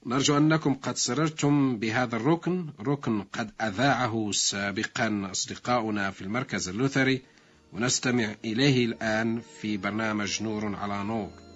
نرجو أنكم قد سررتم بهذا الركن، ركن قد أذاعه سابقا أصدقاؤنا في المركز اللوثري، ونستمع إليه الآن في برنامج نور على نور.